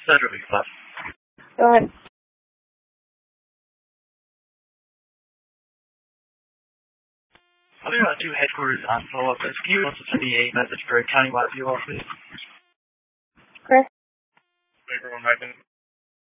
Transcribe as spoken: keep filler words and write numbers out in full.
That'll be fun. Go ahead. I'll be right to headquarters and follow up. Can you also send me a message for a countywide view office? Chris? Everyone,